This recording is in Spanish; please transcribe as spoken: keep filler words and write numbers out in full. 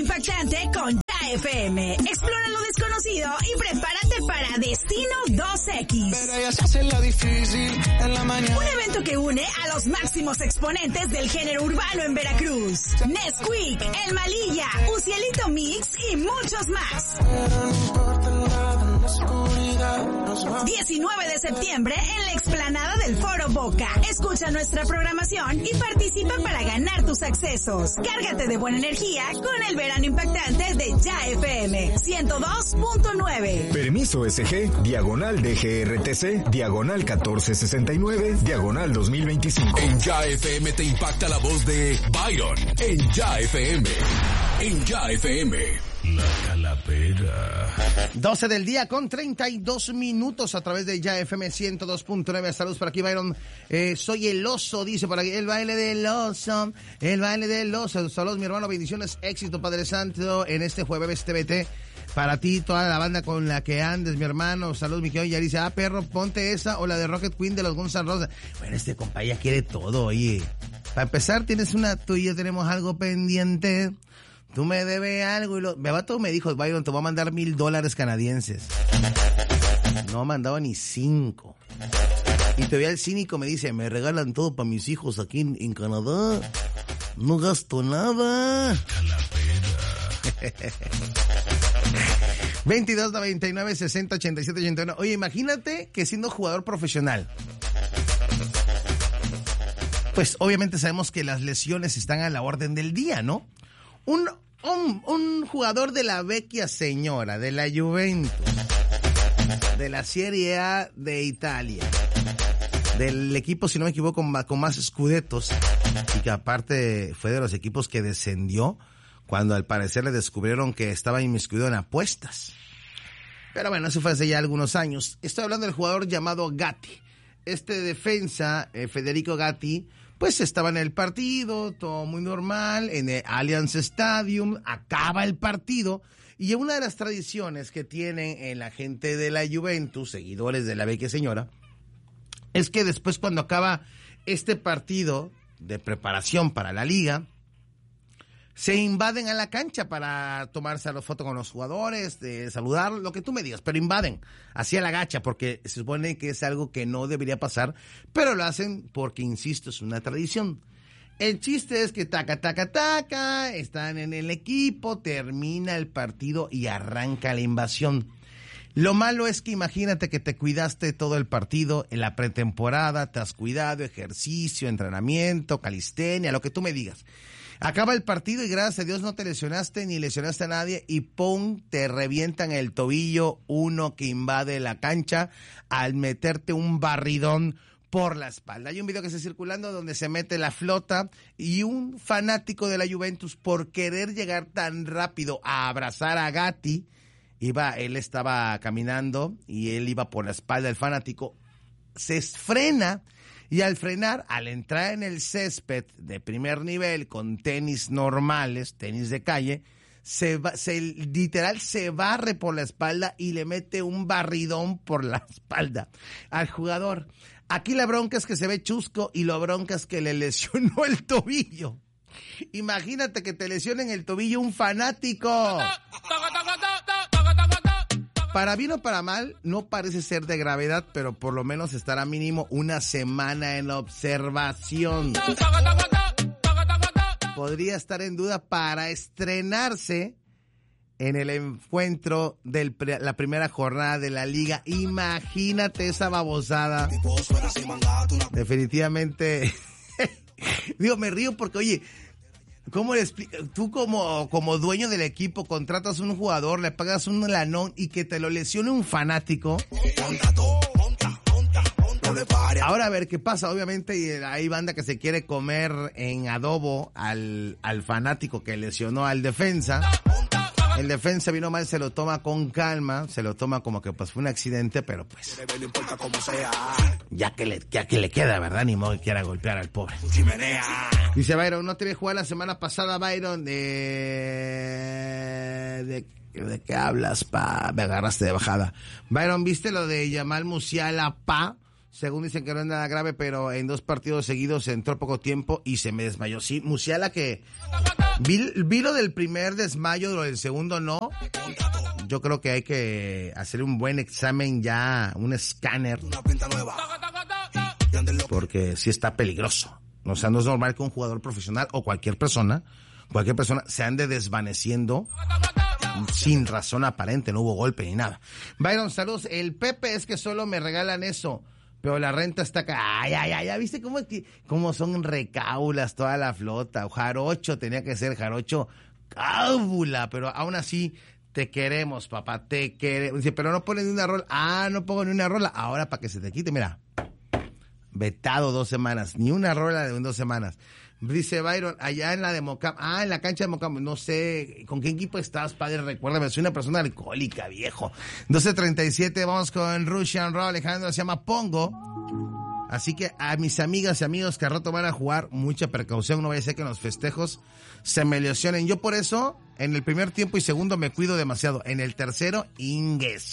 impactante con Ya F M. Explora lo desconocido y prepárate para Destino dos equis. Pero ella se hace la difícil en la mañana. Un evento que une a los máximos exponentes del género urbano en Veracruz. Nesquik, El Malilla, Ucielito Mix y muchos más. diecinueve de septiembre en la explanada del Foro Boca. Escucha nuestra programación y participa para ganar tus accesos. Cárgate de buena energía con el verano impactante de Ya F M ciento dos punto nueve. Permiso S G, diagonal D G R T C, diagonal catorce sesenta y nueve, diagonal dos mil veinticinco. En Ya F M te impacta la voz de Byron. En Ya F M. En Ya F M. La Calavera. doce del día con treinta y dos minutos a través de Ya F M ciento dos punto nueve. Saludos por aquí, Byron. Eh, soy el oso, dice por aquí. El baile del oso, el baile del oso. Saludos, mi hermano. Bendiciones, éxito, Padre Santo, en este jueves T V T. Para ti, toda la banda con la que andes, mi hermano. Saludos, mi querido. Ya dice, ah, perro, ponte esa o la de Rocket Queen de los Guns N' Roses. Bueno, este compa ya quiere todo, oye. Para empezar, tienes una, tú y yo tenemos algo pendiente. Tú me debes algo y lo... Bebato me dijo, Byron, te voy a mandar mil dólares canadienses. No ha mandado ni cinco. Y todavía el cínico me dice, me regalan todo para mis hijos aquí en, en Canadá. No gasto nada. veintidós noventa y nueve sesenta ochenta y siete ochenta y uno. Oye, imagínate que siendo jugador profesional, pues obviamente sabemos que las lesiones están a la orden del día, ¿no? Un, un, un jugador de la vecchia señora, de la Juventus, de la Serie A de Italia, del equipo, si no me equivoco, con, con más scudettos, y que aparte fue de los equipos que descendió cuando al parecer le descubrieron que estaba inmiscuido en apuestas. Pero bueno, eso fue hace ya algunos años. Estoy hablando del jugador llamado Gatti. Este defensa, eh, Federico Gatti, pues estaba en el partido, todo muy normal, en el Allianz Stadium, acaba el partido, y una de las tradiciones que tienen en la gente de la Juventus, seguidores de la vecchia señora, es que después cuando acaba este partido de preparación para la liga, se invaden a la cancha para tomarse la foto con los jugadores, de saludar, lo que tú me digas, pero invaden hacia la gacha, porque se supone que es algo que no debería pasar, pero lo hacen porque, insisto, es una tradición. El chiste es que taca, taca, taca, están en el equipo, termina el partido y arranca la invasión. Lo malo es que imagínate que te cuidaste todo el partido, en la pretemporada, te has cuidado, ejercicio, entrenamiento, calistenia, lo que tú me digas. Acaba el partido y gracias a Dios no te lesionaste ni lesionaste a nadie y ¡pum! Te revientan el tobillo uno que invade la cancha al meterte un barridón por la espalda. Hay un video que está circulando donde se mete la flota y un fanático de la Juventus, por querer llegar tan rápido a abrazar a Gatti, iba, él estaba caminando y él iba por la espalda del fanático, se frena. Y al frenar, al entrar en el césped de primer nivel con tenis normales, tenis de calle, se, va, se literal se barre por la espalda y le mete un barridón por la espalda al jugador. Aquí la bronca es que se ve chusco y la bronca es que le lesionó el tobillo. Imagínate que te lesionen el tobillo un fanático. Para bien o para mal, no parece ser de gravedad, pero por lo menos estará mínimo una semana en observación. Podría estar en duda para estrenarse en el encuentro de la primera jornada de la liga. Imagínate esa babosada. Definitivamente. Digo, me río porque, oye, ¿cómo le explico? Tú como, como dueño del equipo contratas un jugador, le pagas un lanón y que te lo lesione un fanático. Ahora a ver qué pasa. Obviamente hay banda que se quiere comer en adobo al, al fanático que lesionó al defensa. El defensa vino mal, se lo toma con calma, se lo toma como que pues fue un accidente, pero pues ya que le, ya que le queda, ¿verdad? Ni modo que quiera golpear al pobre. Dice Byron, no te vi jugar la semana pasada, Byron, de... de ¿de qué hablas, pa? Me agarraste de bajada. Byron, ¿viste lo de Yamal Musiala, pa? Según dicen que no es nada grave, pero en dos partidos seguidos entró poco tiempo y se me desmayó. Sí, Musiala que Vi, vi lo del primer desmayo, lo del segundo no. Yo creo que hay que hacer un buen examen ya, un escáner. Porque sí está peligroso. O sea, no es normal que un jugador profesional o cualquier persona, cualquier persona se ande desvaneciendo sin razón aparente, no hubo golpe ni nada. Byron, saludos. El Pepe es que solo me regalan eso, pero la renta está acá. Ay, ay, ay, ¿ya viste cómo, cómo son recaulas toda la flota? Jarocho, tenía que ser Jarocho cábula, pero aún así te queremos, papá, te queremos. Dice, pero no pones ni una rola. Ah, no pongo ni una rola. Ahora para que se te quite, mira. Vetado dos semanas, ni una rola de dos semanas. Dice Byron, allá en la de Mocam, ah, en la cancha de Mocam, no sé, ¿con qué equipo estás, padre? Recuérdame, soy una persona alcohólica, viejo. doce treinta y siete, vamos con Russian Raw, Alejandro, se llama Pongo. Así que a mis amigas y amigos que al rato van a jugar, mucha precaución, no vaya a ser que en los festejos se me lesionen. Yo por eso, en el primer tiempo y segundo me cuido demasiado. En el tercero, ingues.